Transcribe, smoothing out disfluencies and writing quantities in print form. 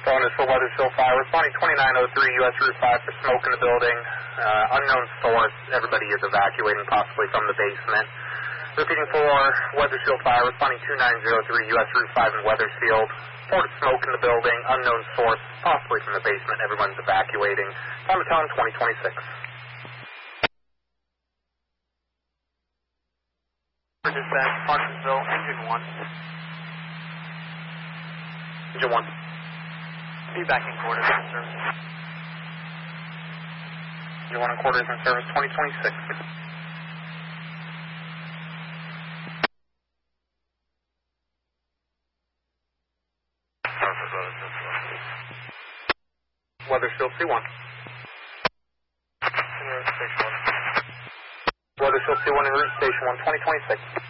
phone is for Weathersfield Fire. Responding 2903 U.S. Route 5 for smoke in the building. Unknown source. Everybody is evacuating, possibly from the basement. Repeating for Weathersfield Fire. Responding 2903 U.S. Route 5 in Weathersfield. Reported smoke in the building. Unknown source, possibly from the basement. Everyone's evacuating. Time to tell them 2026. For dispatch, Parkinsville, engine 1. Engine 1. Be back in quarters in service. Engine 1 in quarters in service, 2026. Weathersfield C1. Weathersfield C1 en route, station 1, 2026.